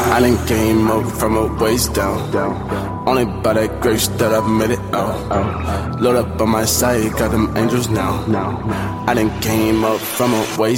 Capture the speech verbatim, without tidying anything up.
I done came up from a waist down. Only by that grace that I've made it out. Load up on my side, got them angels now. I done came up from a waist